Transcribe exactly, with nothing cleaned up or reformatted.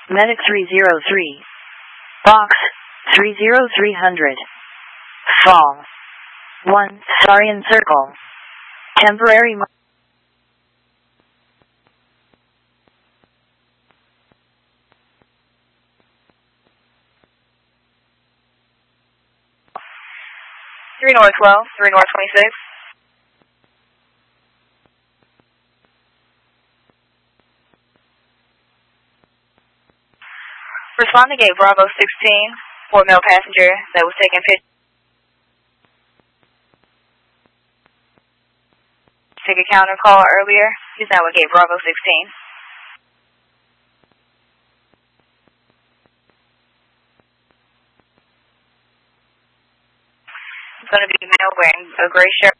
Medic three zero three. Box three zero three hundred. Fall. one. Sarian Circle. Temporary. three North twelve, three North twenty-six. Respond to gate Bravo sixteen for a male passenger that was taking pictures. Take a counter call earlier. He's now at gate Bravo sixteen. It's going to be a male wearing a gray shirt.